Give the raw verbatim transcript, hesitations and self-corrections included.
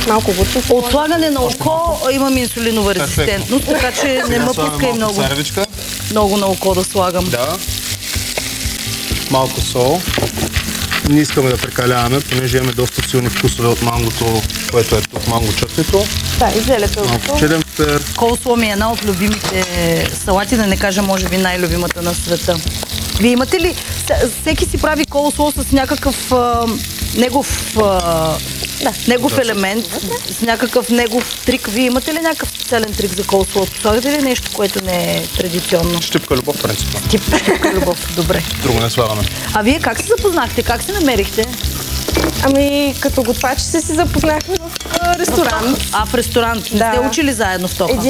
малко бутин. От слагане на око имам инсулинова резистентност, така че не ме пускай много. Царевичка. Много на око да слагам. Да. Малко сол. Не искаме да прекаляваме, понеже имаме доста силни вкусове от мангото, което е тук манго чътнето. Да, и зелето. Малко черен пепер. Колсло ми е една от любимите салати, да не кажа може би най-любимата на света. Вие имате ли... Всеки си прави колсло с някакъв а, негов, а, да, негов да, елемент, с някакъв негов трик. Вие имате ли някакъв специален трик за колслото? Слагате ли нещо, което не е традиционно? Щипка любов, принципно. Тип, щипка любов, добре. Друго не слагаме. А вие как се запознахте? Как се намерихте? Ами, като готвачи се си запознахме в а, ресторант. А, в ресторант. Да. Сте учили заедно в Тоха?